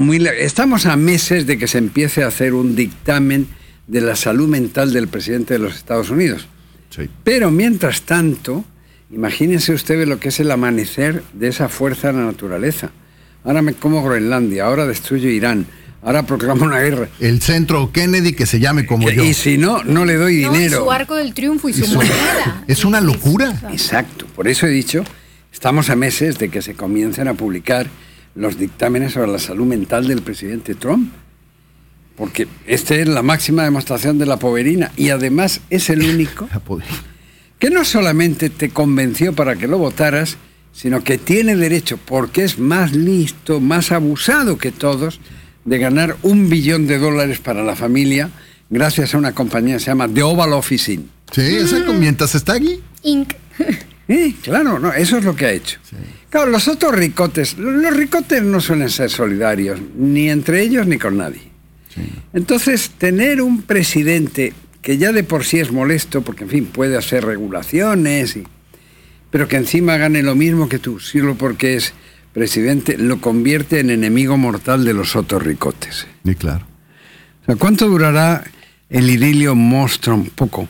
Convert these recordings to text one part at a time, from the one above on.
estamos a meses de que se empiece a hacer un dictamen de la salud mental del presidente de los Estados Unidos. Sí. Pero mientras tanto, imagínense ustedes lo que es el amanecer de esa fuerza de la naturaleza. Ahora me como Groenlandia, ahora destruyo Irán, ahora proclamo una guerra. El centro Kennedy que se llame como yo. Y si no, no le doy dinero. Su arco del triunfo y su moneda. Es una locura. Exacto, por eso he dicho, estamos a meses de que se comiencen a publicar los dictámenes sobre la salud mental del presidente Trump. Porque esta es la máxima demostración de la poverina y además es el único que no solamente te convenció para que lo votaras, sino que tiene derecho, porque es más listo, más abusado que todos, de ganar $1 billón para la familia gracias a una compañía que se llama The Oval Office Inc. Sí, exacto, mientras está aquí. Inc. Sí, claro, no, eso es lo que ha hecho. Sí. Claro, los otros ricotes, los ricotes no suelen ser solidarios, ni entre ellos ni con nadie. Sí. Entonces, tener un presidente que ya de por sí es molesto, porque en fin, puede hacer regulaciones, pero que encima gane lo mismo que tú, solo porque es presidente, lo convierte en enemigo mortal de los otros ricotes. Sí, claro. O sea, ¿cuánto durará el idilio Moss-Trump? Poco.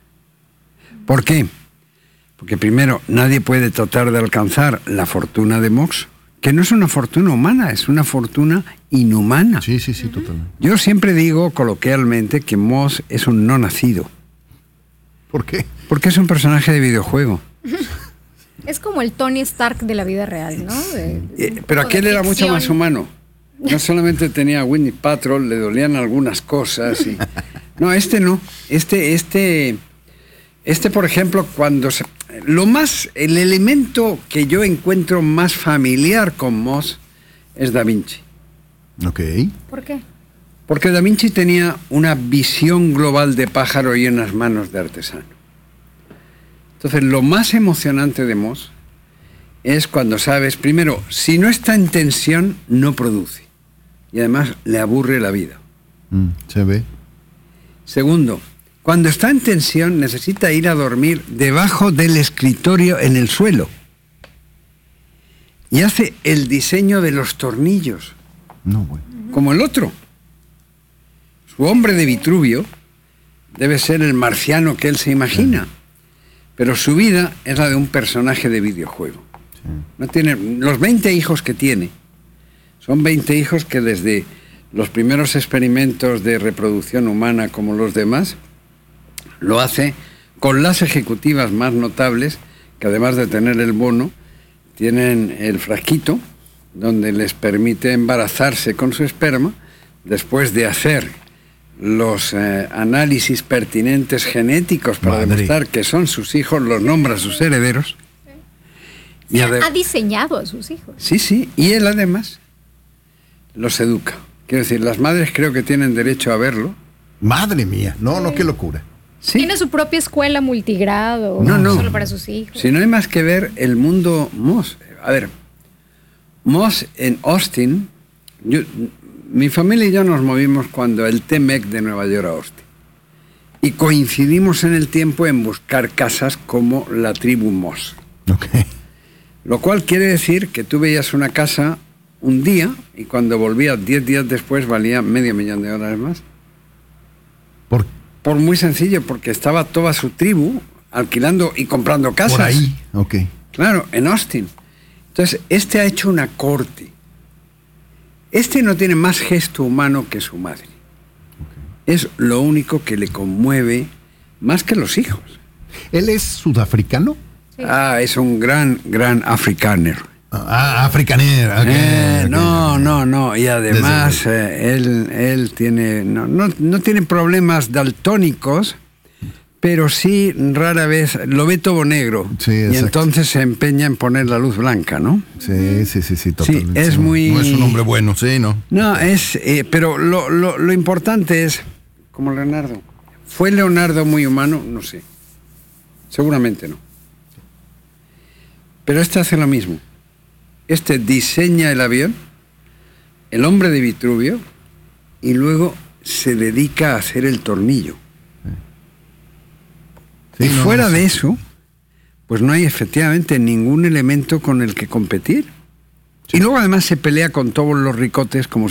¿Por qué? Porque primero, nadie puede tratar de alcanzar la fortuna de Moss, que no es una fortuna humana, es una fortuna inhumana. Sí, totalmente. Yo siempre digo coloquialmente que Moss es un no nacido. ¿Por qué? Porque es un personaje de videojuego. Es como el Tony Stark de la vida real, ¿no? Pero aquel era mucho más humano. No solamente tenía a Winnie Patrol, le dolían algunas cosas. No, este no. Este, por ejemplo, el elemento que yo encuentro más familiar con Moss es Da Vinci. Ok. ¿Por qué? Porque Da Vinci tenía una visión global de pájaro y unas manos de artesano. Entonces, lo más emocionante de Moss es cuando sabes, primero, si no está en tensión, no produce. Y además le aburre la vida. Se ve. Segundo, cuando está en tensión necesita ir a dormir debajo del escritorio en el suelo. Y hace el diseño de los tornillos. No, bueno. Como el otro. Su hombre de Vitruvio debe ser el marciano que él se imagina. Pero su vida es la de un personaje de videojuego. Sí. No tiene, los 20 hijos que tiene, son 20 hijos que desde los primeros experimentos de reproducción humana como los demás, lo hace con las ejecutivas más notables, que además de tener el bono, tienen el frasquito donde les permite embarazarse con su esperma, después de hacer los análisis pertinentes genéticos para demostrar que son sus hijos, los nombra sus herederos. Y ha diseñado a sus hijos. Sí, y él además los educa. Quiero decir, las madres creo que tienen derecho a verlo. Madre mía, no, qué locura. Sí. Tiene su propia escuela multigrado, no solo para sus hijos. Si no hay más que ver el mundo Moss. A ver, Moss en Austin, mi familia y yo nos movimos cuando el T-MEC de Nueva York a Austin. Y coincidimos en el tiempo en buscar casas como la tribu Moss. Okay. Lo cual quiere decir que tú veías una casa un día y cuando volvías 10 días después valía $500,000 más. Por muy sencillo, porque estaba toda su tribu alquilando y comprando casas. Por ahí, ok. Claro, en Austin. Entonces, este ha hecho una corte. Este no tiene más gesto humano que su madre. Okay. Es lo único que le conmueve más que los hijos. ¿Él es sudafricano? Sí. Es un gran africaner. Africaner. Okay, No. Y además, él tiene, no tiene problemas daltónicos, pero sí rara vez lo ve todo negro. Sí, y entonces se empeña en poner la luz blanca, ¿no? Sí, totalmente. Sí, es muy... No es un hombre bueno, sí, ¿no? No, pero lo importante es, como Leonardo, ¿fue Leonardo muy humano? No sé. Seguramente no. Pero este hace lo mismo. Este diseña el avión, el hombre de Vitruvio, y luego se dedica a hacer el tornillo. Sí, y fuera de eso, pues no hay efectivamente ningún elemento con el que competir. Sí. Y luego además se pelea con todos los ricotes como